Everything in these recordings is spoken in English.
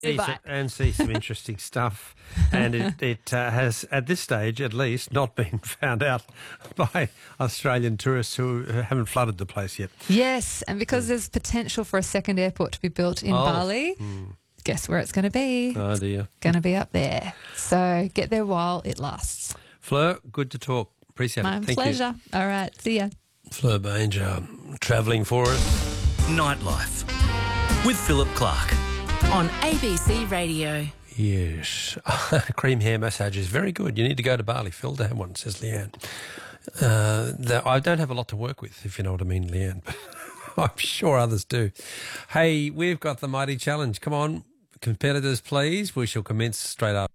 and see some interesting stuff. And it has, at this stage at least, not been found out by Australian tourists who haven't flooded the place yet. Yes, and because there's potential for a second airport to be built in Bali, guess where it's going to be? Oh, dear. Going to be up there. So get there while it lasts. Fleur, good to talk. Appreciate it. My pleasure. All right, see ya. Fleur Banger, travelling for us. Nightlife with Philip Clark on ABC Radio. Yes. Cream hair massage is very good. You need to go to Bali, Phil, to have one, says Leanne. I don't have a lot to work with, if you know what I mean, Leanne, but I'm sure others do. Hey, we've got the Mighty Challenge. Come on, competitors, please. We shall commence straight up.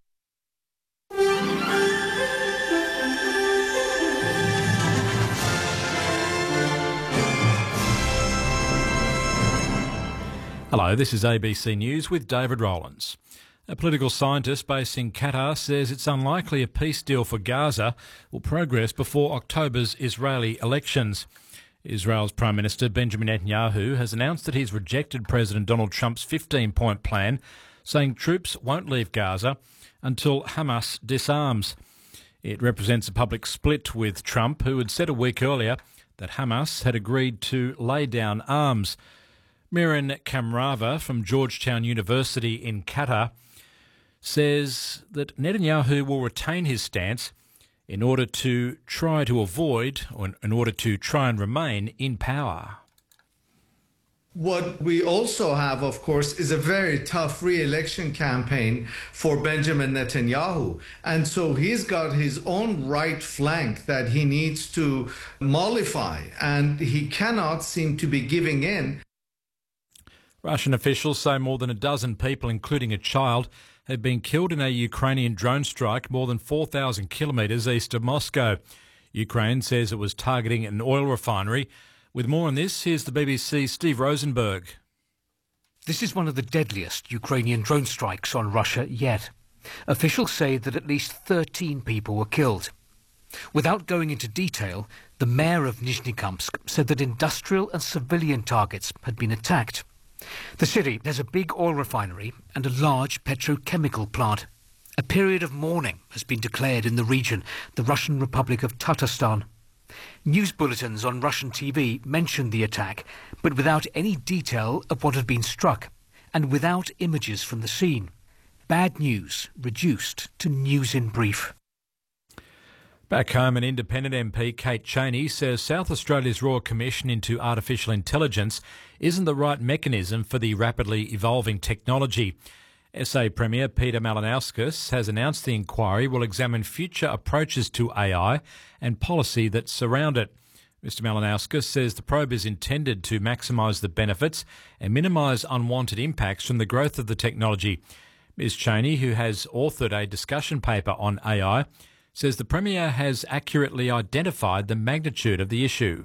Hello, this is ABC News with David Rowlands. A political scientist based in Qatar says it's unlikely a peace deal for Gaza will progress before October's Israeli elections. Israel's Prime Minister Benjamin Netanyahu has announced that he's rejected President Donald Trump's 15-point plan, saying troops won't leave Gaza until Hamas disarms. It represents a public split with Trump, who had said a week earlier that Hamas had agreed to lay down arms. Miran Kamrava from Georgetown University in Qatar says that Netanyahu will retain his stance in order to try to avoid, or in order to try and remain in power. What we also have, of course, is a very tough re-election campaign for Benjamin Netanyahu. And so he's got his own right flank that he needs to mollify, and he cannot seem to be giving in. Russian officials say more than a dozen people, including a child, have been killed in a Ukrainian drone strike more than 4,000 kilometres east of Moscow. Ukraine says it was targeting an oil refinery. With more on this, here's the BBC's Steve Rosenberg. This is one of the deadliest Ukrainian drone strikes on Russia yet. Officials say that at least 13 people were killed. Without going into detail, the mayor of Nizhnekamsk said that industrial and civilian targets had been attacked. The city has a big oil refinery and a large petrochemical plant. A period of mourning has been declared in the region, the Russian Republic of Tatarstan. News bulletins on Russian TV mentioned the attack, but without any detail of what had been struck, and without images from the scene. Bad news reduced to news in brief. Back home, an independent MP, Kate Chaney, says South Australia's Royal Commission into Artificial Intelligence isn't the right mechanism for the rapidly evolving technology. SA Premier Peter Malinauskas has announced the inquiry will examine future approaches to AI and policy that surround it. Mr Malinauskas says the probe is intended to maximise the benefits and minimise unwanted impacts from the growth of the technology. Ms Chaney, who has authored a discussion paper on AI, says the Premier has accurately identified the magnitude of the issue.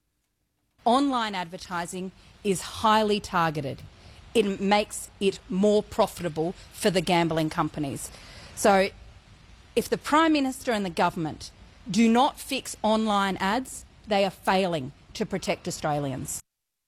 Online advertising is highly targeted. It makes it more profitable for the gambling companies. So if the Prime Minister and the government do not fix online ads, they are failing to protect Australians.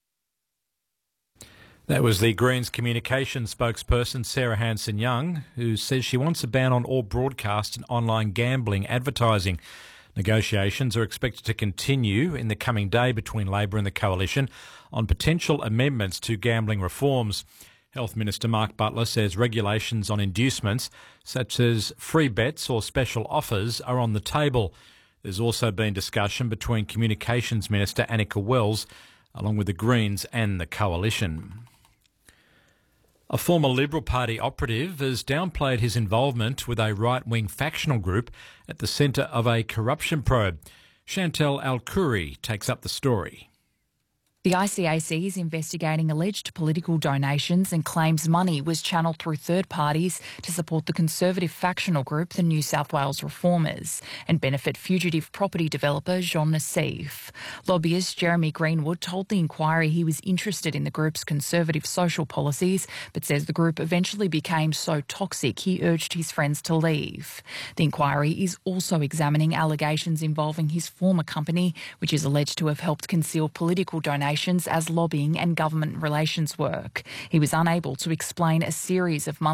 That was the Greens communications spokesperson Sarah Hanson-Young, who says she wants a ban on all broadcast and online gambling advertising. Negotiations are expected to continue in the coming day between Labor and the Coalition on potential amendments to gambling reforms. Health Minister Mark Butler says regulations on inducements, such as free bets or special offers, are on the table. There's also been discussion between Communications Minister Annika Wells, along with the Greens and the Coalition. A former Liberal Party operative has downplayed his involvement with a right-wing factional group at the centre of a corruption probe. Chantal Al-Khoury takes up the story. The ICAC is investigating alleged political donations and claims money was channelled through third parties to support the Conservative factional group, the New South Wales Reformers, and benefit fugitive property developer Jean Nassif. Lobbyist Jeremy Greenwood told the inquiry he was interested in the group's conservative social policies, but says the group eventually became so toxic he urged his friends to leave. The inquiry is also examining allegations involving his former company, which is alleged to have helped conceal political donations donations as lobbying and government relations work. He was unable to explain a series of months